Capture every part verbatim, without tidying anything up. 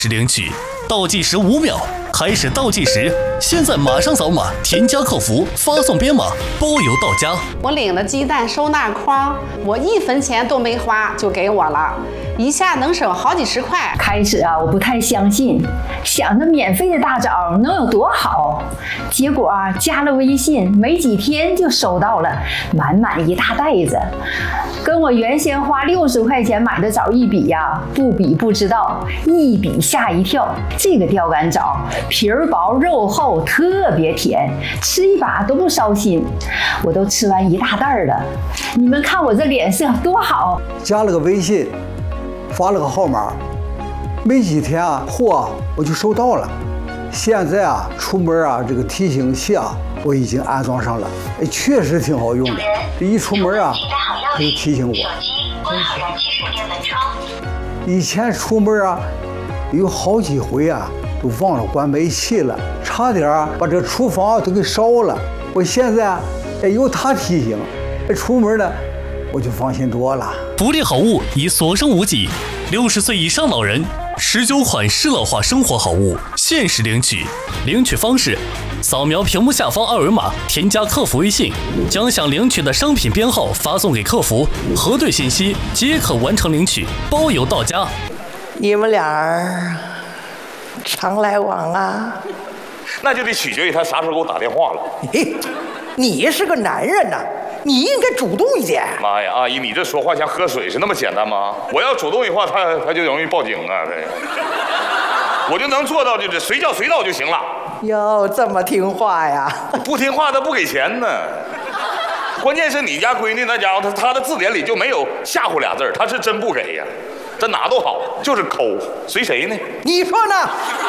是领取，倒计时五秒，开始倒计时。现在马上扫码添加客服，发送编码，包邮到家。 我领了鸡蛋收纳筐，我一分钱都没花就给我了，一下能省好几十块。 开始啊，我不太相信，想着免费的大枣能有多好，结果啊，加了微信没几天就收到了满满一大袋子，跟我原先花六十块钱买的枣一比呀，不比不知道，一比吓一跳。这个吊杆枣皮儿薄肉厚，特别甜，吃一把都不烧心。我都吃完一大袋了，你们看我这脸色多好。 加了个微信，发了个号码，没几天啊，货我就收到了。现在啊，出门啊，这个提醒器啊，我已经安装上了，哎，确实挺好用的。一出门啊，它就提醒我。关好燃气手电门窗。以前出门啊，有好几回啊，都忘了关煤气了，差点啊把这厨房都给烧了。我现在啊，哎，有它提醒，出门呢，我就放心多了。 福利好物已所剩无几，六十岁以上老人十九款适老化生活好物限时领取。领取方式：扫描屏幕下方二维码，添加客服微信，将想领取的商品编号发送给客服，核对信息即可完成领取，包邮到家。 你们俩儿常来往啊？ 那就得取决于他啥时候给我打电话了。 嘿，你是个男人呐、啊，你应该主动一点。 妈呀，阿姨，你这说话像喝水是那么简单吗？我要主动一话，他他就容易报警啊。我就能做到，就是随叫随到就行了。 哟，这么听话呀？ 不听话他不给钱呢。关键是你家闺女那家伙，她她的字典里就没有吓唬俩字儿，她是真不给呀。这哪都好，就是抠，随谁呢？ 你说呢？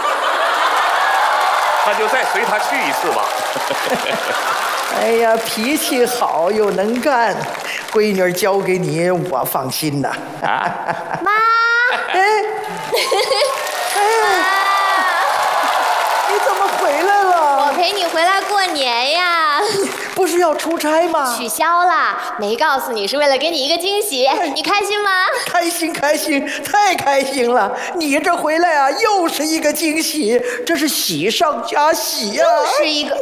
那就再随他去一次吧。 哎呀，脾气好又能干，闺女交给你，我放心呐。 啊，妈， 哎，哎，你怎么回来了？ 我陪你回来过年呀。 不是要出差吗？ 取消了，没告诉你是为了给你一个惊喜，你开心吗？ 开心开心，太开心了！你这回来啊，又是一个惊喜，这是喜上加喜呀、啊！ 又是一个。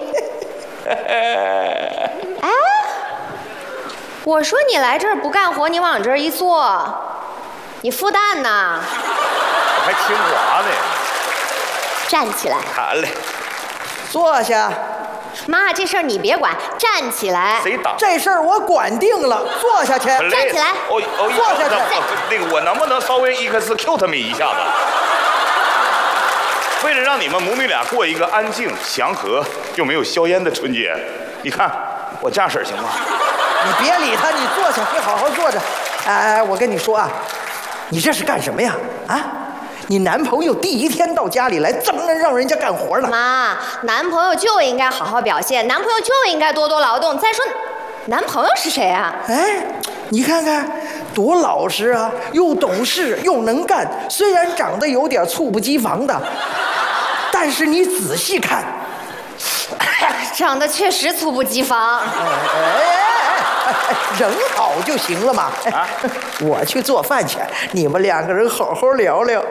哎，我说你来这儿不干活，你往这儿一坐，你孵蛋呢？ 我还清华呢。 站起来。 好嘞。 坐下。 妈，这事儿你别管，站起来。 谁打？ 这事儿我管定了，坐下去。站起来。 哦哦， 坐下去。 那个，我能不能稍微 excuse 他们一下子？为了让你们母女俩过一个安静、祥和又没有硝烟的春节，你看我这样式儿行吗？ 你别理他，你坐下，你好好坐着。哎，我跟你说啊，你这是干什么呀？啊？你男朋友第一天到家里来，怎么能让人家干活呢？ 妈，男朋友就应该好好表现，男朋友就应该多多劳动。再说，男朋友是谁啊？ 哎，你看看，多老实啊，又懂事又能干。虽然长得有点猝不及防的，但是你仔细看， 长得确实猝不及防。哎哎哎，人好就行了嘛。啊，我去做饭去，你们两个人好好聊聊。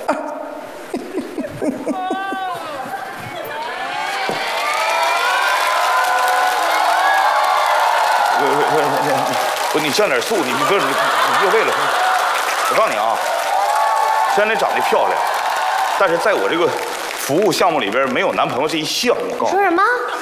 不，你降点速，你不是你你越位了。我告诉你啊，虽然你长得漂亮，但是在我这个服务项目里边没有男朋友这一项。我告诉你。 说什么？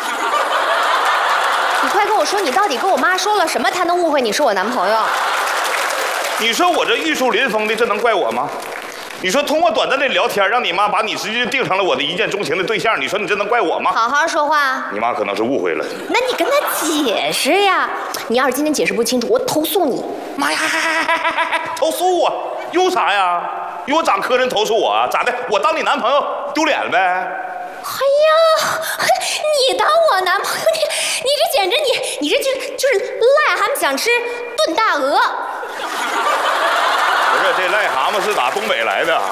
你快跟我说，你到底跟我妈说了什么，她能误会你是我男朋友？ 你说我这玉树临风的，这能怪我吗？你说通过短暂的聊天，让你妈把你直接定成了我的一见钟情的对象，你说你这能怪我吗？ 好好说话。 你妈可能是误会了。 那你跟她解释呀！你要是今天解释不清楚，我投诉你。 妈呀！投诉我？有啥呀？有我长磕碜投诉我啊？咋的？我当你男朋友丢脸了呗？ 哎呀，你当我男朋友，你你这简直你你这就就是癞蛤蟆想吃炖大鹅。 不是，这癞蛤蟆是打东北来的。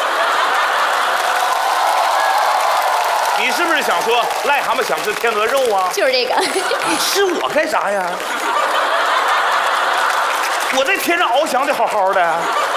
你是不是想说癞蛤蟆想吃天鹅肉啊？ 就是这个。 你吃我干啥呀？我在天上翱翔的好好的。